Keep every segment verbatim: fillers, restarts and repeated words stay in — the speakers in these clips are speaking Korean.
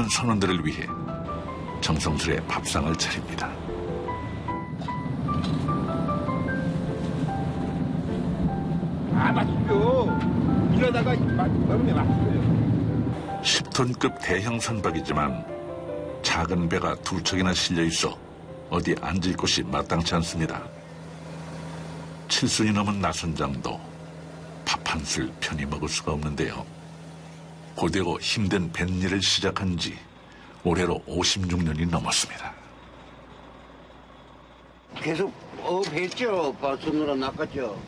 귀한 선원들을 위해 정성스레 밥상을 차립니다. 아, 맛있죠. 이러다가 먹으면 맛있어요. 십 톤급 대형 선박이지만 작은 배가 두 척이나 실려 있어 어디 앉을 곳이 마땅치 않습니다. 칠순이 넘은 나선장도 밥 한 술 편히 먹을 수가 없는데요. 고되고 힘든 뱃일을 시작한 지 올해로 오십육 년이 넘었습니다. 계속 어했죠. 손으로 낚았죠.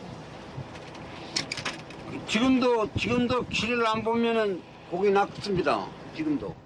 지금도 지금도 길을 안 보면은 고기 낚습니다. 지금도.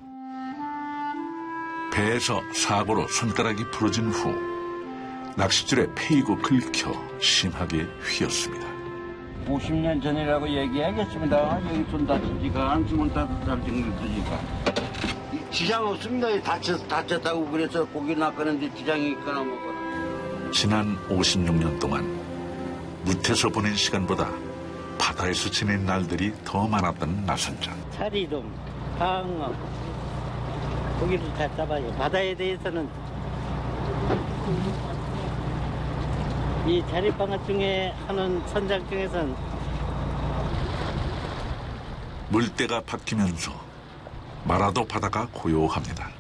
배에서 사고로 손가락이 부러진 후 낚싯줄에 패이고 긁혀 심하게 휘었습니다. 오십 년 전이라고 얘기하겠습니다. 여기 손 다친 지가 한 스물다섯 살 정도 되니까. 지장 없습니다. 다쳤, 다쳤다고 그래서 고기 낚았는데 지장이 있거나 뭐거나. 지난 오십육 년 동안 무태서 보낸 시간보다 바다에서 지낸 날들이 더 많았던 나선장. 차리돔, 방어, 고기를 잘 잡아요. 바다에 대해서는 이 자릿방어 중에 하는 선장 중에서는 물때가 바뀌면서 마라도 바다가 고요합니다.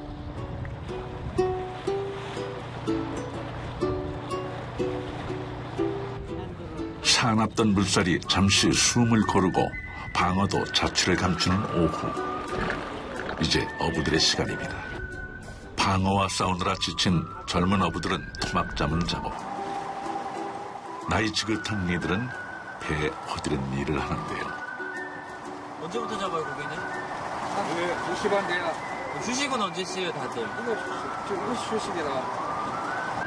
사납던 물살이 잠시 숨을 고르고 방어도 자취를 감추는 오후. 이제 어부들의 시간입니다. 방어와 싸우느라 지친 젊은 어부들은 토막잠을 자고 나이 지긋한 이들은 배에 허드렛 일을 하는데요. 언제부터 잡아요, 고기는? 네, 두 시간 돼야. 휴식은 언제 쉬어요, 다들? 이거 휴식이라.